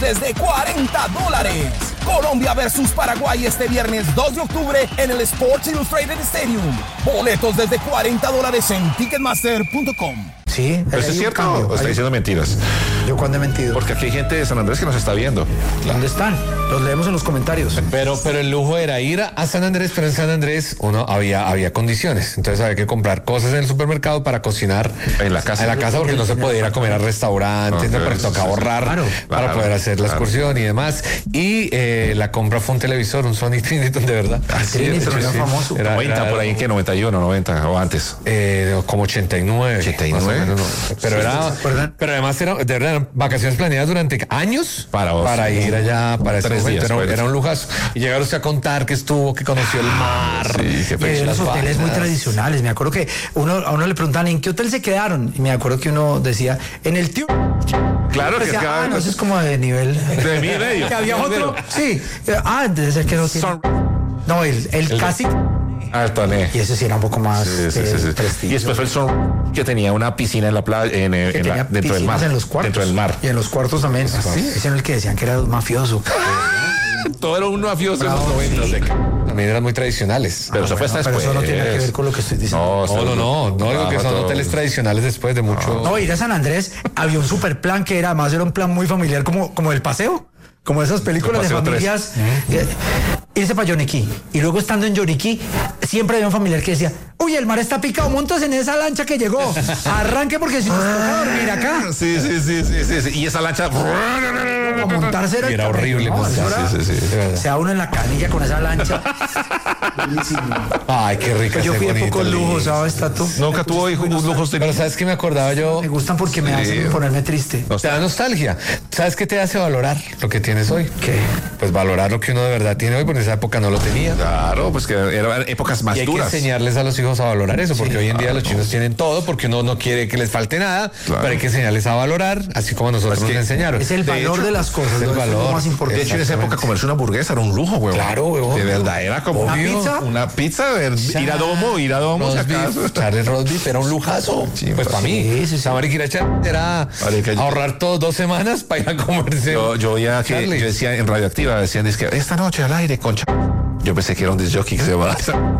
desde $40. Colombia versus Paraguay este viernes 2 de octubre en el Sports Illustrated Stadium. Boletos desde $40 en Ticketmaster.com. Sí, ¿Pero eso es cierto o está diciendo mentiras? ¿Yo cuándo he mentido? Porque aquí hay gente de San Andrés que nos está viendo. ¿Dónde están? Los leemos en los comentarios. Pero el lujo era ir a San Andrés, pero en San Andrés había condiciones. Entonces había que comprar cosas en el supermercado para cocinar en la casa. Porque no se podía ir a comer a restaurantes, porque tocaba ahorrar para poder hacer la excursión y demás. Y la compra fue un televisor, un Sony Triniton, de verdad. Así es, era famoso. Era 90 por ahí, ¿en qué? 91, 90 o antes. Como 89. 89. Pero pero además de verdad, eran vacaciones planeadas durante años para ir allá, para ese momento. Era un lujazo. Y llegar usted a contar que conoció el mar. Sí, y los hoteles muy tradicionales. Me acuerdo que a uno le preguntaban ¿en qué hotel se quedaron? Y me acuerdo que uno decía, en el tío. Claro que decía, no, eso es como de nivel. De mi medio. Que había otro. Sí. Debe ser que no tiene. No, el casi. Altané. Y eso sí era un poco más prestigio. Y después fue el Son que tenía una piscina en la playa, dentro del mar. En los cuartos. Dentro del mar. Y en los cuartos también. ¿Sí? Ese era el que decían que era mafioso. Todo era un mafioso en los 90. También eran muy tradicionales. Pero eso fue hasta después. Pero eso no tiene que ver con lo que estoy diciendo. No, digo que son hoteles tradicionales después de mucho. No, ir a San Andrés había un super plan que además era un plan muy familiar como el paseo. Como esas películas de familias. Irse para Yoniquí. Y luego estando en Yoniquí, siempre había un familiar que decía, uy, el mar está picado, montas en esa lancha que llegó. Arranque porque si nos toca dormir acá. Sí. Y esa lancha. A montarse era horrible. ¿No? Sea uno en la canilla con esa lancha. Ay, qué rica. Yo fui de pocos lujos, ¿sabes, Tato? Nunca tuvo lujos de. Pero ¿sabes qué me acordaba yo? Me gustan porque me hacen ponerme triste. Te da nostalgia. ¿Sabes qué te hace valorar lo que tienes hoy? ¿Qué? Pues valorar lo que uno de verdad tiene hoy, porque en esa época no lo tenía. Claro, pues que eran épocas más duras. Y hay que enseñarles a los hijos a valorar eso, porque hoy en día los chinos tienen todo, porque uno no quiere que les falte nada, pero hay que enseñarles a valorar, así como nosotros nos enseñaron. Es el valor de las cosas, el valor más importante. De hecho, en esa época comerse una hamburguesa era un lujo, güey. Claro, güey. De verdad, era como una pizza, ir a domo, si acaso. Charles Rosbif era un lujazo. Sí, pues para mí. Sí. Era ahorrar todo 2 semanas para ir a comerse. Yo decía en Radioactiva, decían, es que esta noche al aire con yo pensé que era un disc jockey que se va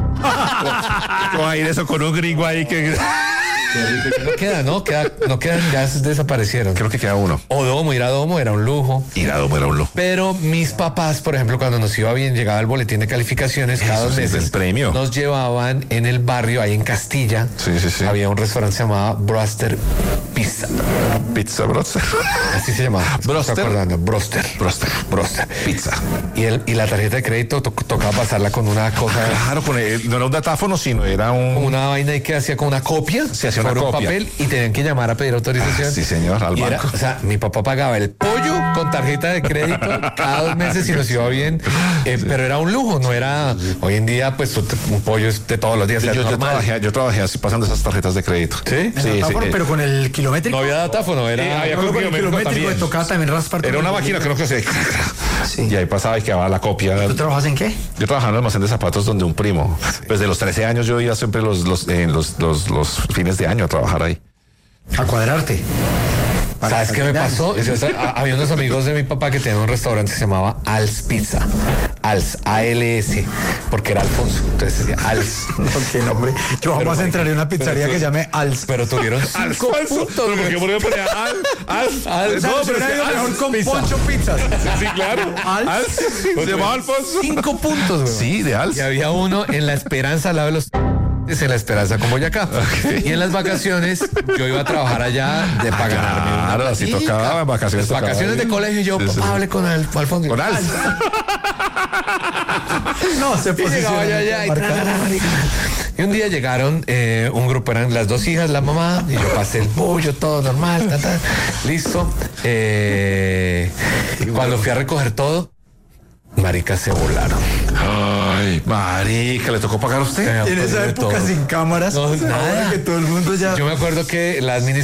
a ir eso con un gringo ahí que... No quedan, ya desaparecieron. Creo que queda uno. Ir a Domo era un lujo. Pero mis papás, por ejemplo, cuando nos iba bien, llegaba el boletín de calificaciones, cada 2 meses el premio. Nos llevaban en el barrio, ahí en Castilla. Sí. Había un restaurante que se llamaba Broster Pizza. Broster. Así se llamaba. Broster. Pizza. Y la tarjeta de crédito tocaba pasarla con una cosa. Claro, no era un datáfono, sino era una vaina que hacía con una copia. Se hacía una copia. Papel y tenían que llamar a pedir autorización. Sí, señor, al banco. Mi papá pagaba el pollo con tarjeta de crédito cada 2 meses y nos iba bien. Pero era un lujo, no era. Hoy en día, pues un pollo es de todos los días. Yo trabajé así pasando esas tarjetas de crédito. Sí. Pero con el kilométrico. No había datáfono, había con el kilométrico que tocaba también raspar. Era una máquina que no se. Sí. Y ahí pasaba y quedaba la copia. ¿Tú trabajas en qué? Yo trabajaba en el almacén de zapatos donde un primo. Pues de los 13 años yo iba siempre los fines de año a trabajar ahí. A cuadrarte. ¿Sabes qué me pasó? Había unos amigos de mi papá que tenían un restaurante que se llamaba Als Pizza. Als, A-L-S, porque era Alfonso. Entonces decía Als. ¿Qué nombre? Yo jamás entraré en una pizzería que llame Als. Pero tuvieron 5 puntos. ¿Por qué ponía Als? No, pero era mejor con Poncho Pizzas. Sí, claro. Als. Se llamaba Alfonso. 5 puntos, güey. Sí, de Als. Y había uno en La Esperanza al lado de los... en La Esperanza con Boyacá. Y en las vacaciones yo iba a trabajar allá para ganarme. Claro, así tocaba en vacaciones. Vacaciones de colegio y yo hablé con Alfonso. Con Als. No, se posicionó. Y un día llegaron un grupo, eran las 2 hijas, la mamá, y yo pasé el pollo, todo normal, listo. Cuando fui a recoger todo, marica, se volaron. Ay, marica, ¿le tocó pagar a usted? En esa época sin cámaras. No, nada. Que todo el mundo ya... Yo me acuerdo que la